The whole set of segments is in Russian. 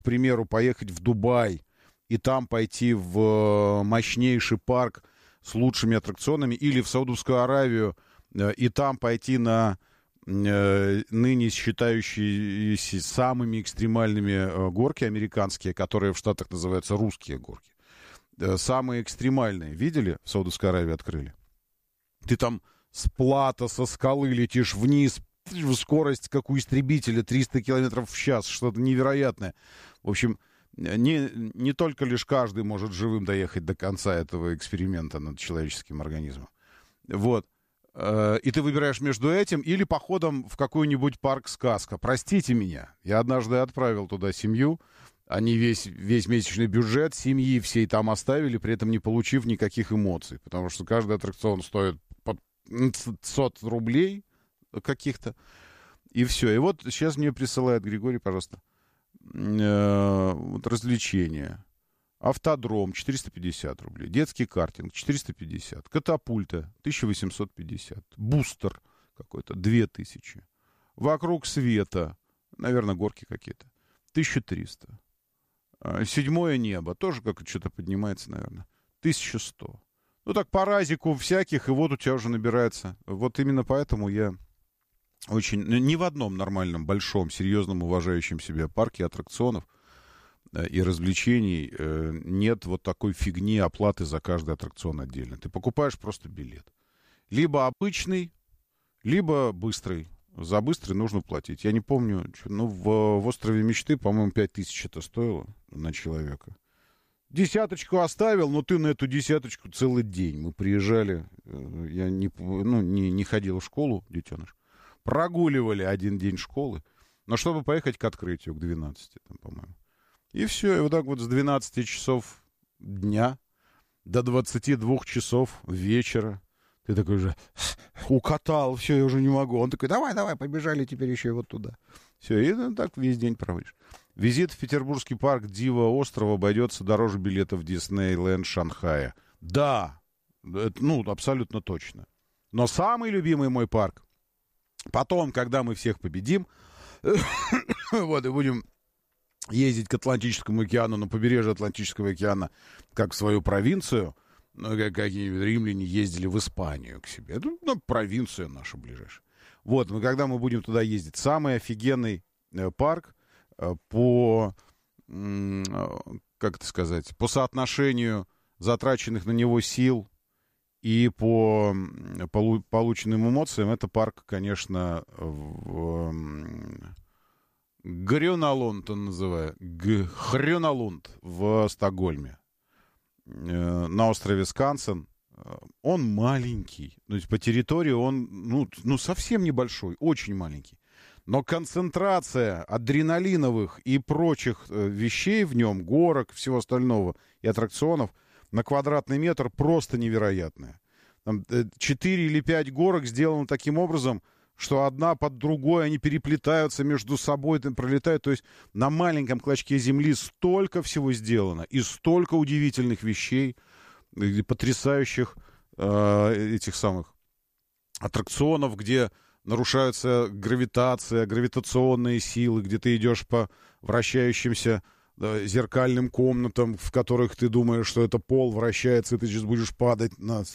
к примеру, поехать в Дубай и там пойти в мощнейший парк с лучшими аттракционами, или в Саудовскую Аравию и там пойти на ныне считающиеся самыми экстремальными горки американские, которые в Штатах называются русские горки. Самые экстремальные. Видели? В Саудовской Аравии открыли. Ты там с плато, со скалы летишь вниз, скорость, как у истребителя, 300 километров в час, что-то невероятное. В общем, не только лишь каждый может живым доехать до конца этого эксперимента над человеческим организмом. Вот. И ты выбираешь между этим или походом в какой-нибудь парк-сказка. Простите меня, я однажды отправил туда семью, они весь месячный бюджет семьи всей там оставили, при этом не получив никаких эмоций, потому что каждый аттракцион стоит под 500 рублей каких-то, и все. И вот сейчас мне присылает Григорий, пожалуйста, вот развлечения. Автодром 450 рублей, детский картинг 450, катапульта 1850, бустер какой-то 2000, вокруг света, наверное, горки какие-то, 1300. Седьмое небо, тоже как что-то поднимается, наверное, 1100. Ну так по разику всяких, и вот у тебя уже набирается. Вот именно поэтому я очень... Ни в одном нормальном, большом, серьезном, уважающем себя парке аттракционов и развлечений нет вот такой фигни оплаты за каждый аттракцион отдельно. Ты покупаешь просто билет. Либо обычный, либо быстрый. За быстрый нужно платить. Я не помню, в «Острове мечты», по-моему, 5000 это стоило на человека. Десяточку оставил, но ты на эту десяточку целый день. Мы приезжали, я не ходил в школу, детеныш. Прогуливали один день школы, но чтобы поехать к открытию, к 12, там, по-моему. И все, и вот так вот с 12 часов дня до 22 часов вечера ты такой же укатал, все, я уже не могу. Он такой, давай, побежали теперь еще и вот туда. Все, и так весь день проводишь. Визит в Петербургский парк Дива острова обойдется дороже билета в Диснейленд Шанхая. Да, это, абсолютно точно. Но самый любимый мой парк, потом, когда мы всех победим, вот, и будем ездить к Атлантическому океану, на побережье Атлантического океана, как в свою провинцию, как какие-нибудь римляне ездили в Испанию к себе. Это провинция наша ближайшая. Вот, но когда мы будем туда ездить, самый офигенный парк по, как это сказать, по соотношению затраченных на него сил и по полученным эмоциям, это парк, конечно, Грюналунд он называет. Грюналунд в Стокгольме. На острове Скансен. Он маленький. То есть по территории он, совсем небольшой. Очень маленький. Но концентрация адреналиновых и прочих вещей в нем, горок, всего остального и аттракционов на квадратный метр просто невероятная. Там 4 или 5 горок сделаны таким образом, что одна под другой, они переплетаются между собой, там пролетают. То есть на маленьком клочке земли столько всего сделано, и столько удивительных вещей, потрясающих этих самых аттракционов, где нарушаются гравитация, гравитационные силы, где ты идешь по вращающимся зеркальным комнатам, в которых ты думаешь, что это пол вращается, и ты сейчас будешь падать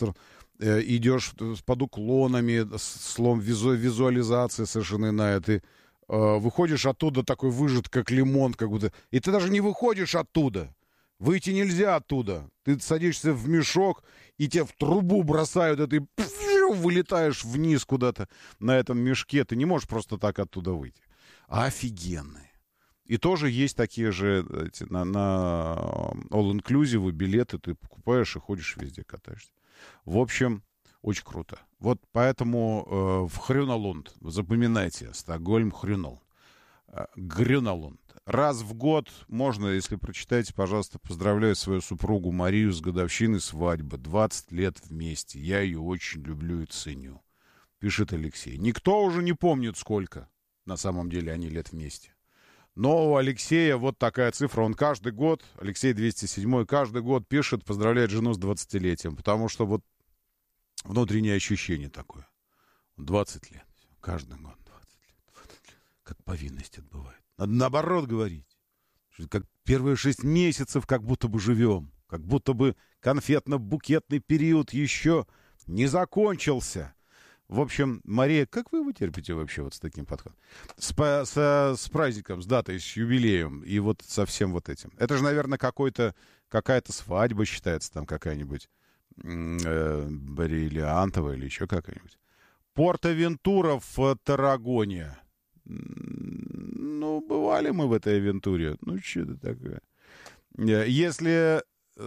идешь под уклонами, слом визуализации совершенно иная. Ты выходишь оттуда такой выжат, как лимон, как будто. И ты даже не выходишь оттуда. Выйти нельзя оттуда. Ты садишься в мешок, и тебя в трубу бросают, и ты вылетаешь вниз куда-то на этом мешке. Ты не можешь просто так оттуда выйти. Офигенные. И тоже есть такие же на all-inclusive билеты. Ты покупаешь и ходишь везде, катаешься. В общем, очень круто. Вот поэтому в Хрюналунд, запоминайте, Стокгольм, Хрюнал. Грюналунд. Раз в год можно, если прочитаете, пожалуйста, поздравляю свою супругу Марию с годовщиной свадьбы. 20 лет вместе. Я ее очень люблю и ценю. Пишет Алексей. Никто уже не помнит, сколько на самом деле они лет вместе. Но у Алексея вот такая цифра. Он каждый год, Алексей 207, каждый год пишет, поздравляет жену с 20-летием. Потому что вот внутреннее ощущение такое. 20 лет. Каждый год 20 лет. 20 лет. Как повинность отбывает. Надо наоборот говорить. Как первые 6 месяцев как будто бы живем. Как будто бы конфетно-букетный период еще не закончился. В общем, Мария, как вы его терпите вообще вот с таким подходом? С праздником, с датой, с юбилеем и вот со всем вот этим. Это же, наверное, какая-то свадьба считается там какая-нибудь бриллиантовая или еще какая-нибудь. Порт-Авентура в Таррагоне. Ну, бывали мы в этой авентуре. Ну, что это такое? Если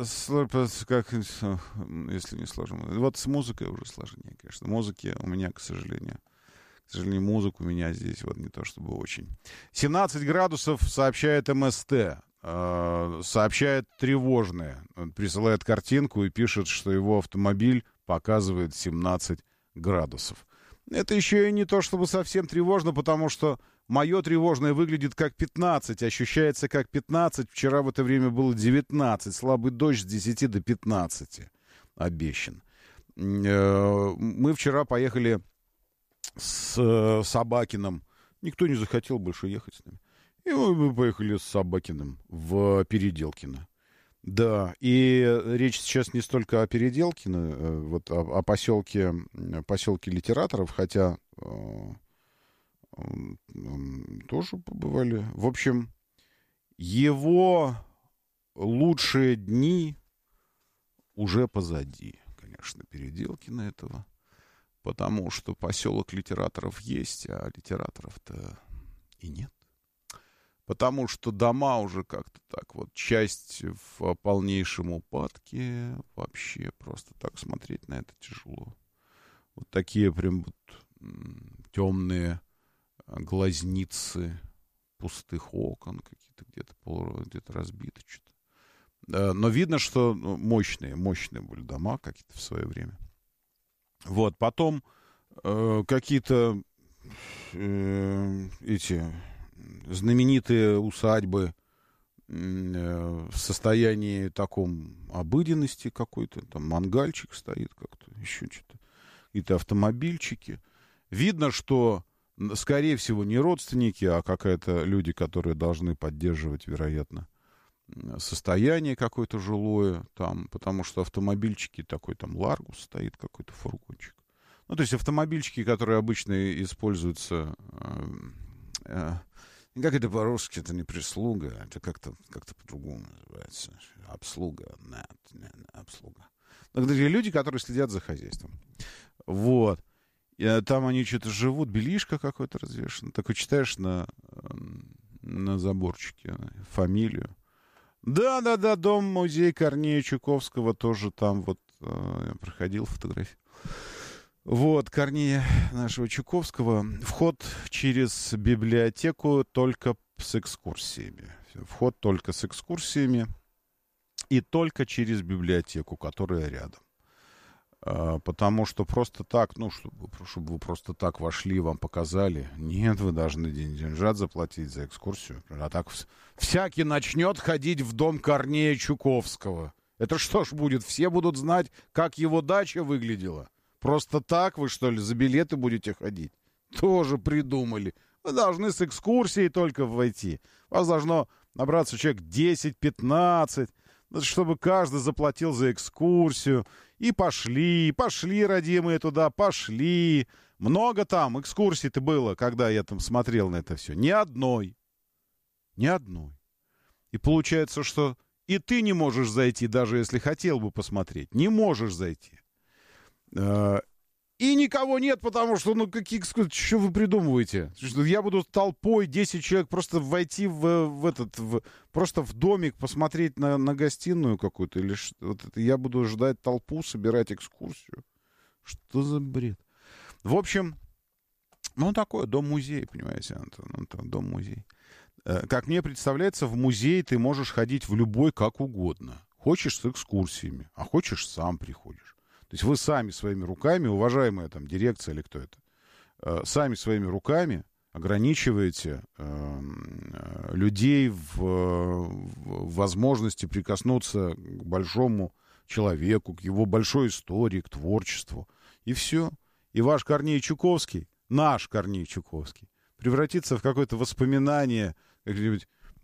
не сложно. Вот с музыкой уже сложнее, конечно. Музыки у меня, к сожалению, музыка у меня здесь вот не то чтобы очень. 17 градусов сообщает МСТ. Сообщает тревожное. Он присылает картинку и пишет, что его автомобиль показывает 17 градусов. Это еще и не то чтобы совсем тревожно, потому что мое тревожное выглядит как 15, ощущается как 15. Вчера в это время было 19. Слабый дождь с 10 до 15 обещан. Мы вчера поехали с Собакиным. Никто не захотел больше ехать с нами. И мы поехали с Собакиным в Переделкино. Да, и речь сейчас не столько о Переделкино, вот о поселке литераторов, хотя тоже побывали. В общем, его лучшие дни уже позади, конечно, Переделкино этого, потому что поселок литераторов есть, а литераторов-то и нет. Потому что дома уже как-то так вот, часть в полнейшем упадке, вообще просто так смотреть на это тяжело. Вот такие прям вот темные глазницы пустых окон, какие-то где-то разбиты что-то. Но видно, что мощные были дома какие-то в свое время. Вот, потом какие-то эти знаменитые усадьбы в состоянии таком обыденности какой-то, там мангальчик стоит как-то, еще что-то, какие-то автомобильчики. Видно, что, скорее всего, не родственники, а какие-то люди, которые должны поддерживать, вероятно, состояние какое-то жилое там, потому что автомобильчики, такой там Ларгус стоит, какой-то фургончик. Ну, то есть автомобильчики, которые обычно используются... Как это по-русски? Это не прислуга, это как-то по-другому называется. Обслуга. Обслуга. Но это люди, которые следят за хозяйством. Вот. И там они что-то живут, белишко какое-то развешено. Такой читаешь на заборчике фамилию. Да, дом-музей Корнея Чуковского тоже там вот я проходил фотографию. Вот, Корнея нашего Чуковского. Вход через библиотеку только с экскурсиями. Вход только с экскурсиями и только через библиотеку, которая рядом. Потому что просто так, чтобы вы просто так вошли, вам показали. Нет, вы должны деньжат заплатить за экскурсию. А так всякий начнет ходить в дом Корнея Чуковского. Это что ж будет? Все будут знать, как его дача выглядела. Просто так вы, что ли, за билеты будете ходить? Тоже придумали. Вы должны с экскурсией только войти. У вас должно набраться человек 10-15, чтобы каждый заплатил за экскурсию. И пошли, родимые, туда, пошли. Много там экскурсий-то было, когда я там смотрел на это все. Ни одной. И получается, что и ты не можешь зайти, даже если хотел бы посмотреть. Не можешь зайти. И никого нет, потому что, что вы придумываете? Я буду толпой 10 человек просто войти просто в домик, посмотреть на гостиную какую-то, или вот это, я буду ждать толпу, собирать экскурсию. Что за бред? В общем, такой дом-музей, понимаете, Антон, дом-музей. Как мне представляется, в музей ты можешь ходить в любой как угодно. Хочешь с экскурсиями, а хочешь сам приходишь. То есть вы сами своими руками, уважаемая там дирекция или кто это, сами своими руками ограничиваете людей в возможности прикоснуться к большому человеку, к его большой истории, к творчеству. И все. И ваш Корней Чуковский, наш Корней Чуковский, превратится в какое-то воспоминание, как-нибудь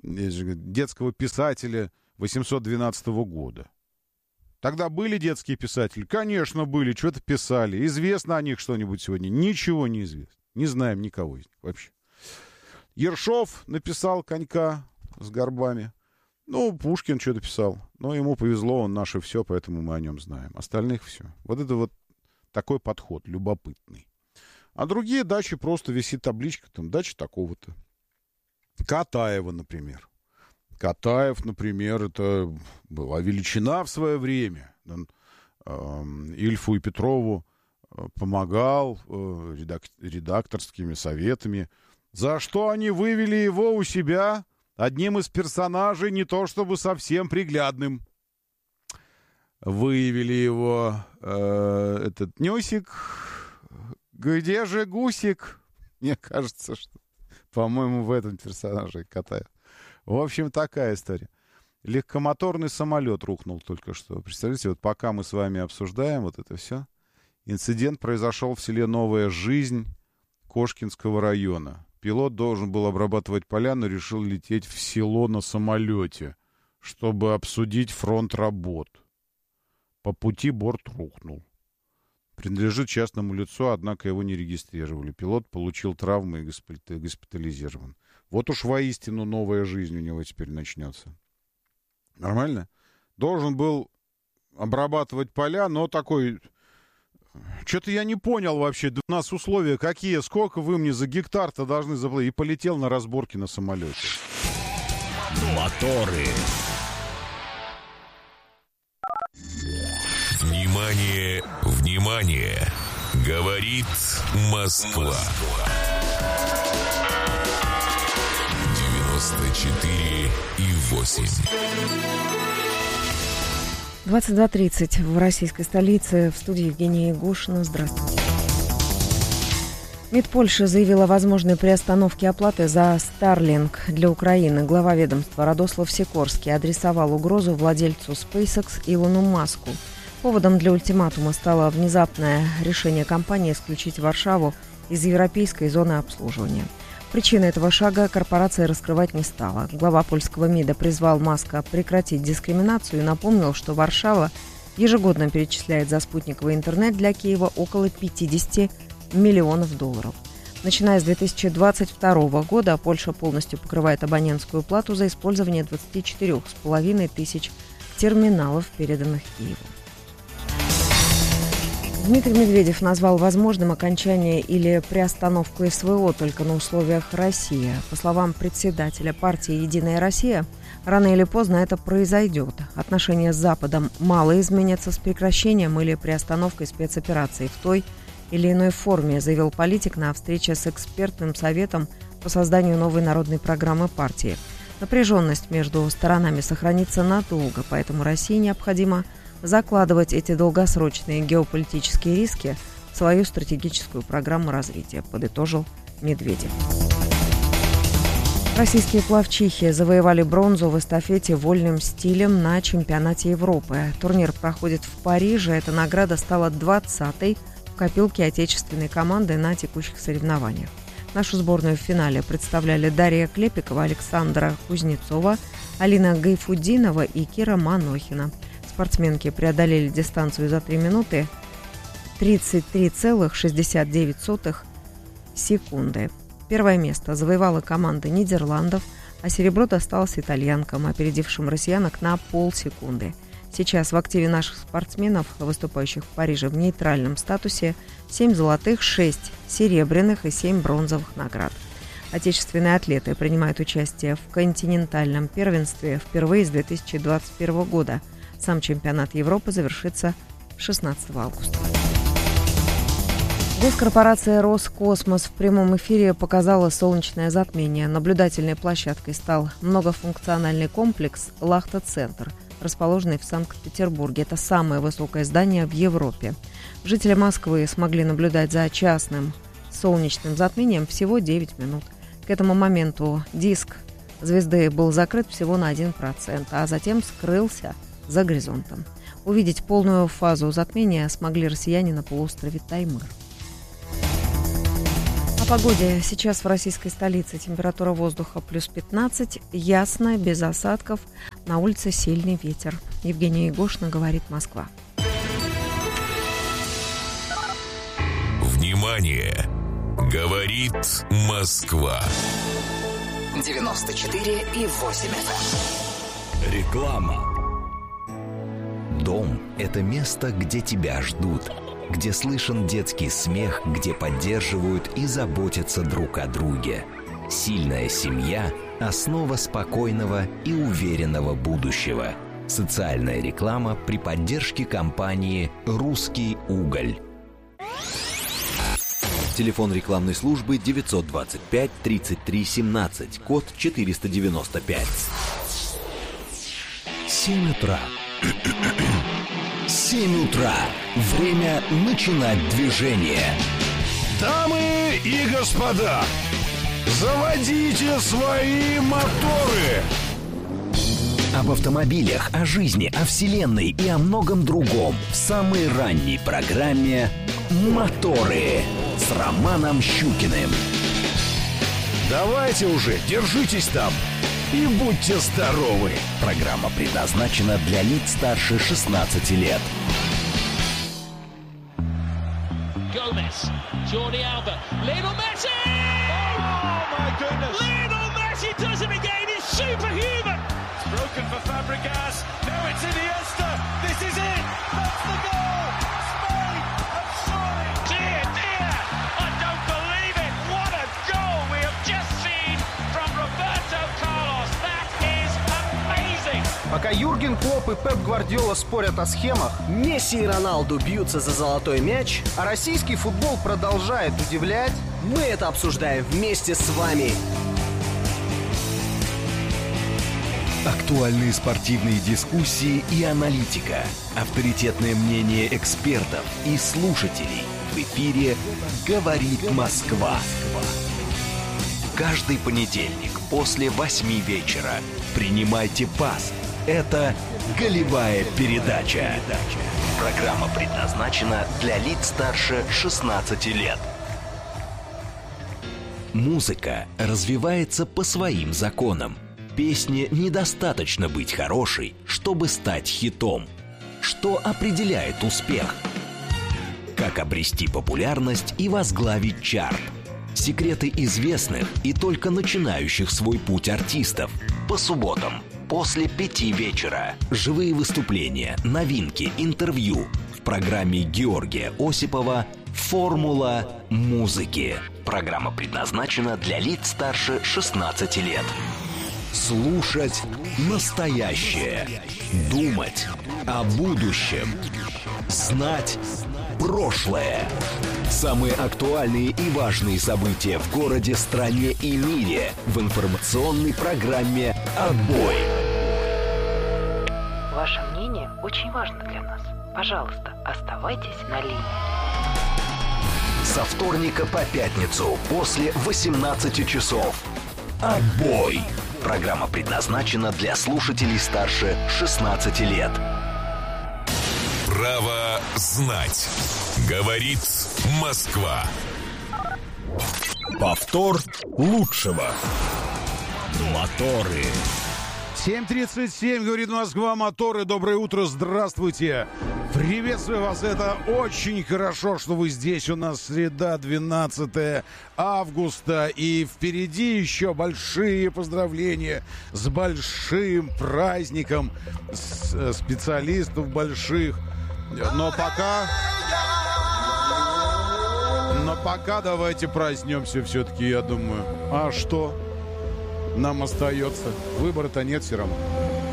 детского писателя 812 года. Тогда были детские писатели? Конечно, были. Что-то писали. Известно о них что-нибудь сегодня? Ничего не известно. Не знаем никого из них вообще. Ершов написал «Конька» с горбами. Ну, Пушкин что-то писал. Но ему повезло, он наше все, поэтому мы о нем знаем. Остальных все. Вот это вот такой подход, любопытный. А другие дачи просто висит табличка, там, дача такого-то. Катаева, например. Катаев, например, это была величина в свое время. Он Ильфу и Петрову помогал редакторскими советами. За что они вывели его у себя одним из персонажей, не то чтобы совсем приглядным. Выявили его этот Нюсик. Где же Гусик? Мне кажется, что, по-моему, в этом персонаже Катаев. В общем, такая история. Легкомоторный самолет рухнул только что. Представляете, вот пока мы с вами обсуждаем вот это все, инцидент произошел в селе Новая Жизнь Кошкинского района. Пилот должен был обрабатывать поля, но решил лететь в село на самолете, чтобы обсудить фронт работ. По пути борт рухнул. Принадлежит частному лицу, однако его не регистрировали. Пилот получил травмы и госпитализирован. Вот уж воистину новая жизнь у него теперь начнется. Нормально? Должен был обрабатывать поля, но такой... Что-то я не понял вообще. У нас условия какие? Сколько вы мне за гектар-то должны заплатить? И полетел на разборки на самолете. Моторы. Внимание, внимание! Говорит Москва. 94,8. 22:30 в российской столице. В студии Евгения Егошина. Здравствуйте. МИД Польши заявила о возможной приостановке оплаты за Starlink для Украины. Глава ведомства Радослав Сикорский адресовал угрозу владельцу SpaceX Илону Маску. Поводом для ультиматума стало внезапное решение компании исключить Варшаву из европейской зоны обслуживания. Причины этого шага корпорация раскрывать не стала. Глава польского МИДа призвал Маска прекратить дискриминацию и напомнил, что Варшава ежегодно перечисляет за спутниковый интернет для Киева около $50 миллионов. Начиная с 2022 года Польша полностью покрывает абонентскую плату за использование 24,5 тысяч терминалов, переданных Киеву. Дмитрий Медведев назвал возможным окончание или приостановку СВО только на условиях России. По словам председателя партии «Единая Россия», рано или поздно это произойдет. Отношения с Западом мало изменятся с прекращением или приостановкой спецопераций в той или иной форме, заявил политик на встрече с экспертным советом по созданию новой народной программы партии. Напряженность между сторонами сохранится надолго, поэтому России необходимо закладывать эти долгосрочные геополитические риски в свою стратегическую программу развития, подытожил Медведев. Российские пловчихи завоевали бронзу в эстафете вольным стилем на чемпионате Европы. Турнир проходит в Париже. Эта награда стала 20-й в копилке отечественной команды на текущих соревнованиях. Нашу сборную в финале представляли Дарья Клепикова, Александра Кузнецова, Алина Гайфуддинова и Кира Манохина. Спортсменки преодолели дистанцию за 3 минуты 33,69 секунды. Первое место завоевала команда Нидерландов, а серебро досталось итальянкам, опередившим россиянок на полсекунды. Сейчас в активе наших спортсменов, выступающих в Париже в нейтральном статусе, 7 золотых, 6 серебряных и 7 бронзовых наград. Отечественные атлеты принимают участие в континентальном первенстве впервые с 2021 года. Сам чемпионат Европы завершится 16 августа. Госкорпорация «Роскосмос» в прямом эфире показала солнечное затмение. Наблюдательной площадкой стал многофункциональный комплекс «Лахта-центр», расположенный в Санкт-Петербурге. Это самое высокое здание в Европе. Жители Москвы смогли наблюдать за частным солнечным затмением всего 9 минут. К этому моменту диск звезды был закрыт всего на 1%, а затем скрылся за горизонтом. Увидеть полную фазу затмения смогли россияне на полуострове Таймыр. О погоде. Сейчас в российской столице температура воздуха плюс 15, ясно, без осадков. На улице сильный ветер. Евгения Егошина, говорит Москва. Внимание! Говорит Москва. 94,8 FM. Реклама. Дом – это место, где тебя ждут, где слышен детский смех, где поддерживают и заботятся друг о друге. Сильная семья – основа спокойного и уверенного будущего. Социальная реклама при поддержке компании «Русский уголь». Телефон рекламной службы 925 33 17, код 495. 7 утра. 7 утра. Время начинать движение. Дамы и господа, заводите свои моторы. Об автомобилях, о жизни, о вселенной и о многом другом в самой ранней программе «Моторы» с Романом Щукиным. Давайте уже, держитесь там и будьте здоровы. Программа предназначена для лиц старше 16 лет. Gomez, Jordi Alba, Lionel Messi! Oh my goodness! Lionel Messi does it again. He's superhuman. It's broken for Fabregas. Now it's Iniesta. This is it. That's the goal. Spain have surely. Dear, dear, I don't believe it. What a goal we have just seen from Roberto Carlos. That is amazing. Пока Юрген Клопп и Пеп Гвардиола спорят о схемах, Месси и Роналду бьются за золотой мяч, а российский футбол продолжает удивлять, мы это обсуждаем вместе с вами. Актуальные спортивные дискуссии и аналитика. Авторитетное мнение экспертов и слушателей. В эфире «Говорит Москва». Каждый понедельник после 8 вечера принимайте пас. Это «Голевая передача». Программа предназначена для лиц старше 16 лет. Музыка развивается по своим законам. Песне недостаточно быть хорошей, чтобы стать хитом. Что определяет успех? Как обрести популярность и возглавить чарт? Секреты известных и только начинающих свой путь артистов. По субботам после 5 вечера. Живые выступления, новинки, интервью. В программе Георгия Осипова «Формула музыки». Программа предназначена для лиц старше 16 лет. Слушать настоящее. Думать о будущем. Знать прошлое. Самые актуальные и важные события в городе, стране и мире в информационной программе «Отбой». Ваше мнение очень важно для нас. Пожалуйста, оставайтесь на линии. Со вторника по пятницу после 18 часов. «Отбой». Программа предназначена для слушателей старше 16 лет. Право знать. Говорит Москва. Повтор лучшего. Моторы. 7:37, говорит Москва, моторы. Доброе утро, здравствуйте. Приветствую вас, это очень хорошо, что вы здесь. У нас среда, 12 августа, и впереди еще большие поздравления с большим праздником специалистов больших. Но пока давайте проснемся все-таки, я думаю. А что нам остается? Выбора-то нет все равно.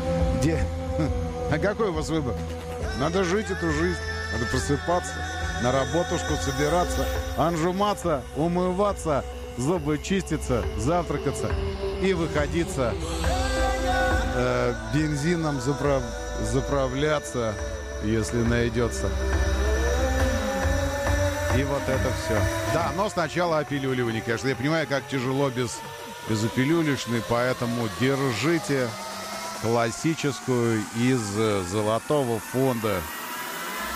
А какой у вас выбор? Надо жить эту жизнь, надо просыпаться, на работушку собираться, анжуматься, умываться, зубы чиститься, завтракаться и выходиться, бензином заправляться, если найдется. И вот это все. Да, но сначала опилюливание, конечно. Я понимаю, как тяжело без опилюлишной, поэтому держите классическую из золотого фонда